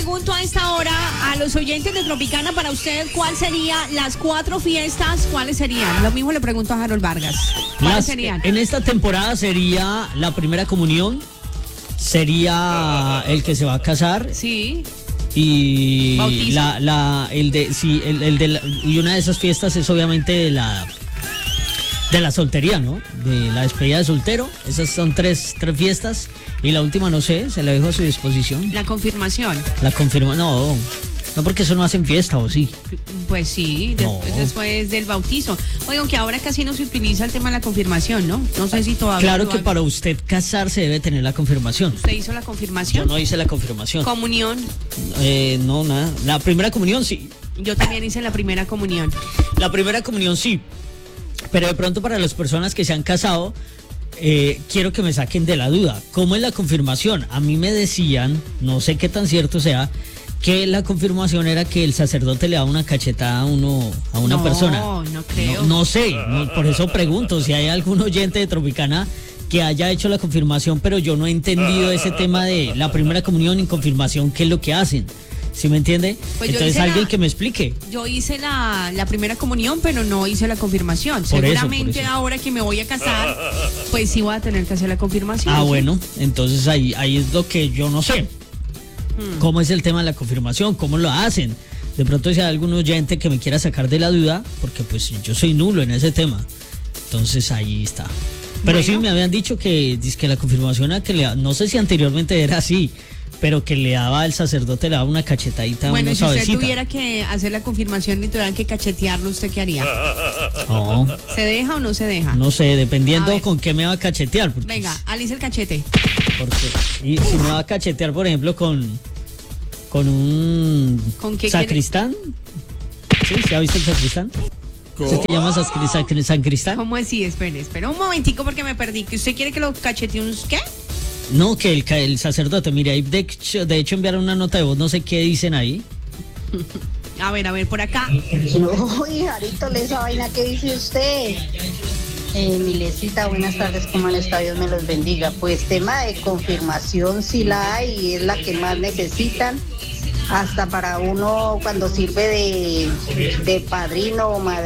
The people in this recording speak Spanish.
pregunto a esta hora a los oyentes de Tropicana, para usted, ¿cuál serían las 4 fiestas? ¿Cuáles serían? Lo mismo le pregunto a Harold Vargas. ¿Cuáles serían? En esta temporada sería la primera comunión, sería el que se va a casar. Sí. Y ¿Bautizo? y una de esas fiestas es obviamente de la soltería, ¿no? De la despedida de soltero. Esas son tres fiestas. Y la última, no sé, se la dejo a su disposición. La confirmación. La confirma, no, porque eso no hacen fiesta, ¿o sí? Pues sí, No. después del bautizo. Oigan, que ahora casi no se utiliza el tema de la confirmación, ¿no? No sé si todavía. Claro que para usted casarse debe tener la confirmación. ¿Usted hizo la Yo confirmación? no hice la confirmación. Comunión. No, nada. La primera comunión sí. Yo también hice la primera comunión. La primera comunión sí. Pero de pronto para las personas que se han casado, quiero que me saquen de la duda. ¿Cómo es la confirmación? A mí me decían, no sé qué tan cierto sea, que la confirmación era que el sacerdote le da una cachetada a una persona. No creo. No sé, por eso pregunto si hay algún oyente de Tropicana que haya hecho la confirmación, pero yo no he entendido ese tema de la primera comunión y confirmación, qué es lo que hacen. ¿Sí me entiende? Pues yo entonces hice alguien que me explique. Yo hice la primera comunión, pero no hice la confirmación. Por Seguramente eso. ahora que me voy a casar, pues sí voy a tener que hacer la confirmación. Ah, ¿sí? bueno, entonces ahí es lo que yo no sé. ¿Cómo es el tema de la confirmación? ¿Cómo lo hacen? De pronto si hay algún oyente que me quiera sacar de la duda, porque pues yo soy nulo en ese tema. Entonces ahí está. Pero Bueno. sí me habían dicho que la confirmación a que no sé si anteriormente era así, pero que le daba el sacerdote, le daba una cachetadita, Bueno, una si usted suavecita. tuviera que hacer la confirmación y tuvieran que cachetearlo, ¿usted qué haría? No, ¿Se deja o no se deja? no sé, A dependiendo ver. con qué me va a cachetear. Venga, Alice el cachete. Y si me va a cachetear, por ejemplo, con un ¿Con qué sacristán. ¿Sí? ¿Se ha visto el sacristán? ¿Se te llama sacristán? ¿Cómo así? Espera un momentico porque me perdí. ¿Que usted quiere que lo cachetee un qué? No, que el sacerdote, mire, ahí de hecho enviaron una nota de voz, no sé qué dicen ahí. A ver, por acá. Uy, Jarito, esa vaina que dice usted. Milecita, buenas tardes, ¿cómo han estado? Dios me los bendiga. Pues tema de confirmación sí la hay y es la que más necesitan. Hasta para uno cuando sirve de padrino o madrina.